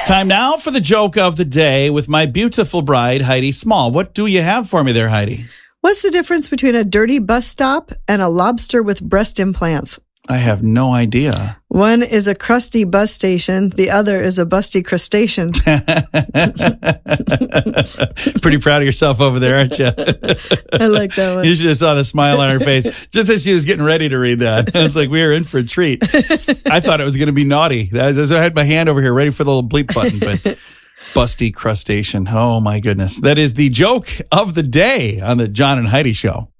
Time now for the joke of the day with my beautiful bride, Heidi Small. What do you have for me there, Heidi? What's the difference between a dirty bus stop and a lobster with breast implants? I have no idea. One is a crusty bus station. The other is a busty crustacean. Pretty proud of yourself over there, aren't you? I like that one. You should have saw the smile on her face just as she was getting ready to read that. It's like we were in for a treat. I thought it was going to be naughty. I had my hand over here ready for the little bleep button, but busty crustacean. Oh, my goodness. That is the joke of the day on the John and Heidi Show.